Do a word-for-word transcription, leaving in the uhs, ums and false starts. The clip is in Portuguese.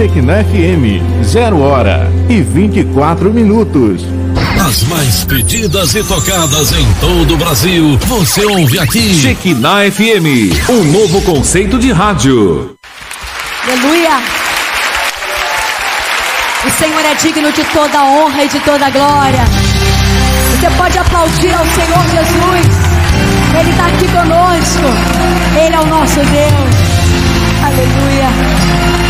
Shekinah F M, zero hora e vinte e quatro minutos. As mais pedidas e tocadas em todo o Brasil, você ouve aqui. Shekinah F M, um novo conceito de rádio. Aleluia! O Senhor é digno de toda honra e de toda glória. Você pode aplaudir ao Senhor Jesus. Ele está aqui conosco. Ele é o nosso Deus. Aleluia.